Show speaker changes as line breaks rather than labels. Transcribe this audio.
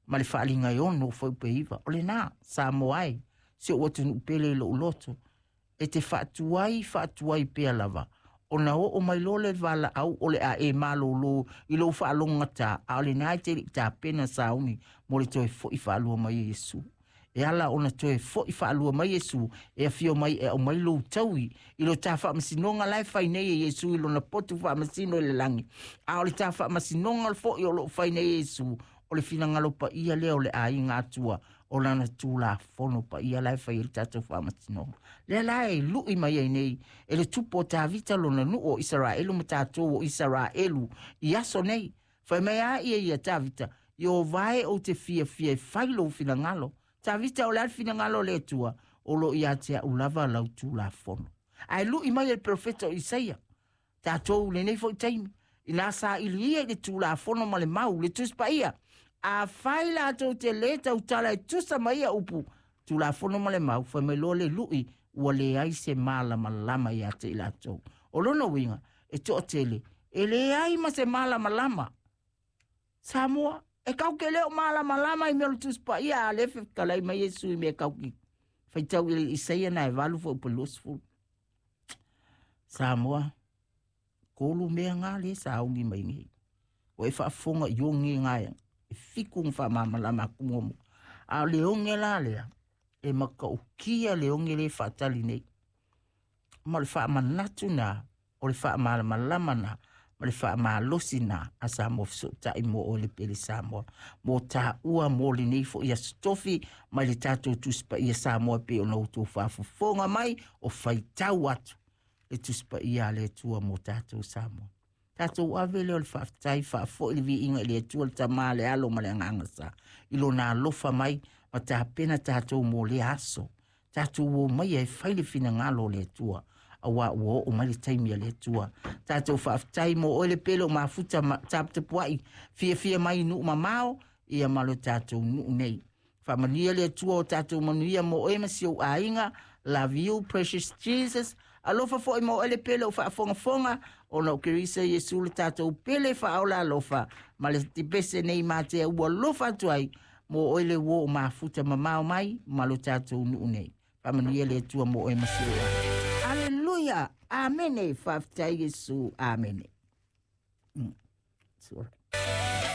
ma le whaalinga i ono whau pe iwa. O le nā, sa moai, se o tunu pele lo uloto. E te whaatuai pea lava. O na o mai lole vala au o le a e malo lo i lo whaalonga tā. A o le nā te li tā pena sa umi mo le toi fo i whaalua mai Yesu. E ala ona toe fo i whaalua mai Yesu, e a fio mai e o mai lo taui, i lo tā whaamasinonga lai whainei e Yesu, i lo na potu whaamasino i le langi. A o le tā whaamasinonga fo i o lo whainei e Yesu, o le fina ngalo pa ia leo le a i ngā tua, o lana tū la fono pa ia lai whai i le tātou whaamasinonga. Le lai lui mai e nei, e le tupo tā vita lo na nu o Israelu ma tātou o Israelu, i aso nei, whai mai a ia tā vita, i o vai o te fia whailo fina ngalo, ta vita o le alfina ngalo le tua, o lo ia te au lava lau tu la fono. Ai lu i mai el profeta o Isaia, ta tou le nei fo i taimi, i nā sa ili ia le tu la fono ma le mau, le tuspa ia, a whaila tou te le tau tala e tusa mai a upu, tu la fono ma le mau, fai mai lo le lui, ua le ai se mala ma lama ia te ila tou. O lono winga, e to tele, e le ai ma se mala ma lama. Samoa, e kau ke leo malama i mea tuspa ia a lefe kalai mai Yesu i mea kau ki. Fai tau i Isaia na e walu fo upalosfu. Samoa, kolu mea ngā le sa aungi mai ngi. O e whaafonga i ongi ngāia. E fiku ngwha mamalama kumomo. A leonge la lea. E maka ukia leonge le whaatali nei. Ma le whaamanatu na. O le whaamamalama na. Ma le whaamalosi na. A Samoa fisota i mo o le pele Samoa. Mo tā ua mo le nei fo ia stofi. Ma le tātou tuspa ia Samoa pe o nau tō whaafufonga mai. O whai tau atu. Le tuspa ia le tua mo tātou Samoa. Tātou avele o le whaafitai whaafo i le vi inga le tua le tamā le alo ma le angangasa. Ilo nā lofa mai ma tā pena tātou mo le aso. Tātou o mai e whaile fina ngalo le tua. Awa ua o mai le taimia le tua. Tātou whaafitai mo o le pelo ma futa tāpta puai. Fia mai nu ma mao ia malo tātou nu nei. Whamania le tua o tātou manuia mo o emasi o ainga. Love you, precious Jesus. Alofa fo mo ele pele o fonga o no kirisa Yesu le tātou pele fa ola alofa ma le tipese nei mate ua lofa tuai mo ele wo ma futa mamao mai ma lo tātou nu nei. Pamania le tua mo e masua. Hallelujah. Amen. Fa Yesu. Amen. Sorry.